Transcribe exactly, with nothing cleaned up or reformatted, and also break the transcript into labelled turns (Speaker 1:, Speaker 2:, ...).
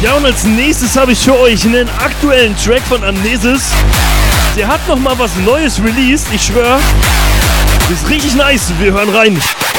Speaker 1: Ja, und als nächstes habe ich für euch einen aktuellen Track von Amnesis. Der hat nochmal was Neues released, ich schwöre. Das ist richtig nice, wir hören rein.